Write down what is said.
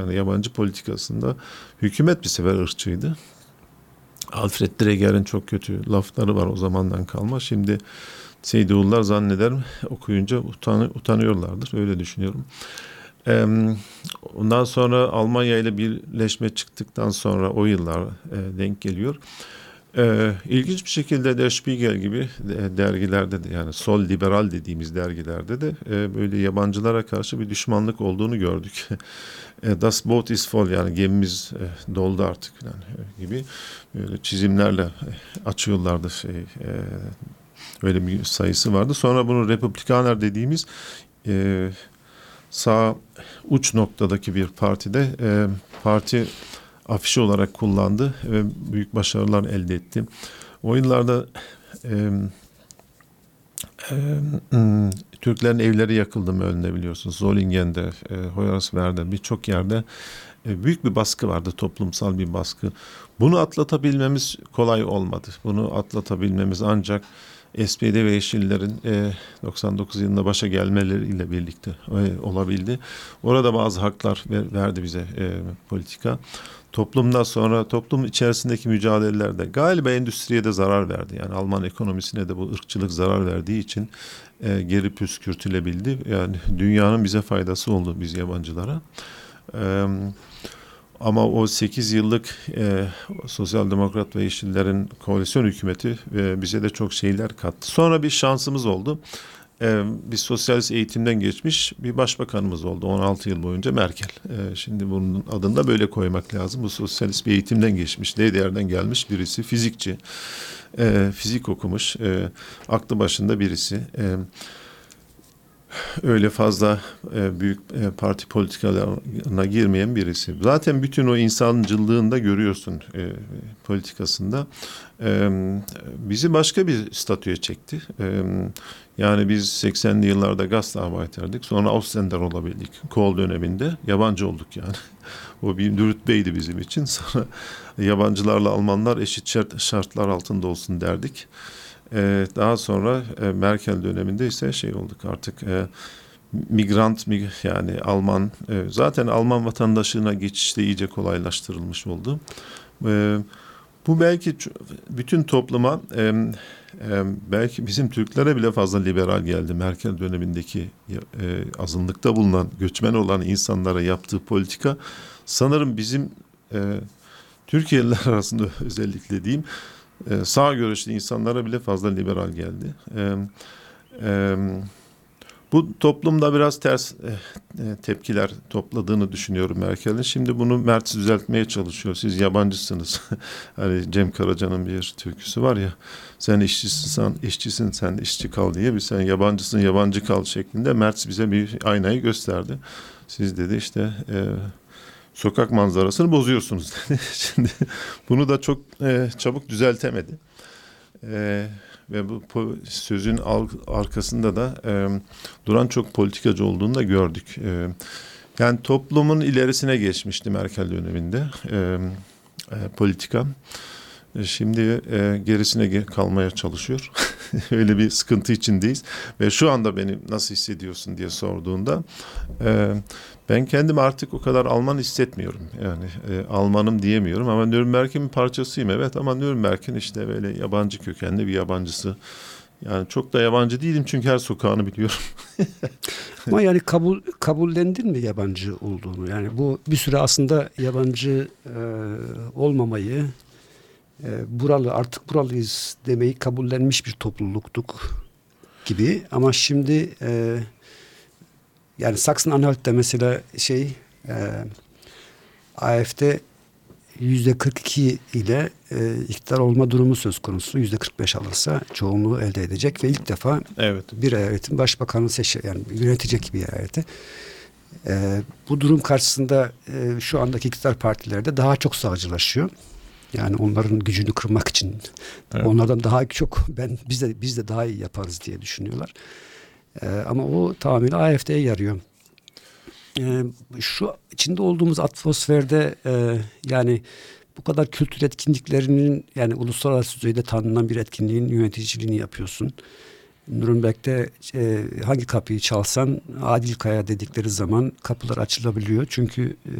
Yani yabancı politikasında hükümet bir sefer ırkçıydı. Alfred Dreger'in çok kötü lafları var o zamandan kalma. Şimdi Seydoğullar zannederim okuyunca utanıyorlardır. Öyle düşünüyorum. Ondan sonra Almanya ile birleşme çıktıktan sonra o yıllar denk geliyor. İlginç bir şekilde Der Spiegel gibi dergilerde de yani sol liberal dediğimiz dergilerde de böyle yabancılara karşı bir düşmanlık olduğunu gördük. Das Boot ist voll yani gemimiz doldu artık falan gibi böyle çizimlerle açıyorlardı öyle bir sayısı vardı. Sonra bunu Republikaner dediğimiz sağ uç noktadaki bir partide parti afişi olarak kullandı ve büyük başarılar elde etti. O yıllarda Türklerin evleri yakıldı Mölln'de biliyorsunuz. Zollingen'de, Hoyerswerda birçok yerde büyük bir baskı vardı, toplumsal bir baskı. Bunu atlatabilmemiz kolay olmadı. Bunu atlatabilmemiz ancak SPD ve Yeşillerin 99 yılında başa gelmeleriyle birlikte olabildi. Orada bazı haklar verdi bize politika. Toplumdan sonra toplum içerisindeki mücadelelerde galiba endüstriye de zarar verdi. Yani Alman ekonomisine de bu ırkçılık zarar verdiği için geri püskürtülebildi. Yani dünyanın bize faydası oldu biz yabancılara. Ama o 8 yıllık Sosyal Demokrat ve Yeşillerin koalisyon hükümeti bize de çok şeyler kattı. Sonra bir şansımız oldu. Biz sosyalist eğitimden geçmiş bir başbakanımız oldu 16 yıl boyunca Merkel. Şimdi bunun adını da böyle koymak lazım. Bu sosyalist bir eğitimden geçmiş, DDR'den gelmiş birisi, fizikçi. Fizik okumuş, aklı başında birisi. Öyle fazla büyük parti politikalarına girmeyen birisi. Zaten bütün o insancılığını da görüyorsun politikasında. Bizi başka bir statüye çekti. Yani biz 80'li yıllarda Gastarbeiter'dik. Sonra Ausländer olabildik. Kohl döneminde yabancı olduk yani. O bir rütbeydi bizim için. Sonra yabancılarla Almanlar eşit şartlar altında olsun derdik. Daha sonra Merkel döneminde ise şey olduk artık migrant yani Alman zaten Alman vatandaşlığına geçiş de iyice kolaylaştırılmış oldu. Bu belki bütün topluma belki bizim Türklere bile fazla liberal geldi. Merkel dönemindeki azınlıkta bulunan göçmen olan insanlara yaptığı politika sanırım bizim Türkiye'liler arasında özellikle diyeyim sağ görüşlü insanlara bile fazla liberal geldi. Bu toplumda biraz ters tepkiler topladığını düşünüyorum Merkel'in. Şimdi bunu Merz düzeltmeye çalışıyor. Siz yabancısınız. Hani Cem Karaca'nın bir türküsü var ya. Sen işçisin sen işçi kal diye. Sen yabancısın yabancı kal şeklinde Merz bize bir aynayı gösterdi. Siz dedi işte sokak manzarasını bozuyorsunuz dedi. Şimdi bunu da çok çabuk düzeltemedi. Ve bu sözün arkasında da duran çok politikacı olduğunu da gördük. Yani toplumun ilerisine geçmişti Merkel döneminde politika. Şimdi gerisine kalmaya çalışıyor. Öyle bir sıkıntı içindeyiz. Ve şu anda beni nasıl hissediyorsun diye sorduğunda ben kendimi artık o kadar Alman hissetmiyorum. Yani Almanım diyemiyorum ama Nürnberg'in bir parçasıyım evet ama Nürnberg'in işte böyle yabancı kökenli bir yabancısı. Yani çok da yabancı değilim çünkü her sokağını biliyorum. Ama yani kabullendin mi yabancı olduğunu? Yani bu bir süre aslında yabancı olmamayı artık buralıyız demeyi kabullenmiş bir topluluktuk gibi ama şimdi yani Sachsen-Anhalt'ta mesela AfD %42 ile iktidar olma durumu söz konusu. %45 alırsa çoğunluğu elde edecek ve ilk defa evet. Bir eyaletin başbakanı yani yönetecek bir eyaleti. Bu durum karşısında şu andaki iktidar partileri de daha çok sağcılaşıyor. Yani onların gücünü kırmak için onlardan daha çok biz de daha iyi yaparız diye düşünüyorlar. Ama o tamamen AfD'ye yarıyor. Şu içinde olduğumuz atmosferde yani bu kadar kültür etkinliklerinin yani uluslararası düzeyde tanınan bir etkinliğin yöneticiliğini yapıyorsun. Nürnberg'de hangi kapıyı çalsan Adil Kaya dedikleri zaman kapılar açılabiliyor. Çünkü